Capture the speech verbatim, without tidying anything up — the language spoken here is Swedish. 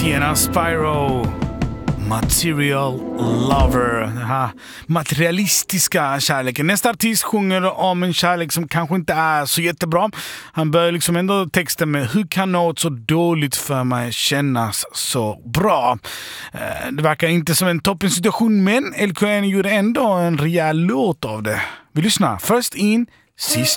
Kiana Spyro, Material Lover, den här materialistiska kärleken. Nästa artist sjunger om en kärlek som kanske inte är så jättebra. Han börjar liksom ändå texten med: hur kan något så dåligt för mig kännas så bra? Det verkar inte som en toppen situation, men L K N gjorde ändå en rejäl låt av det. Vi lyssnar först in, sist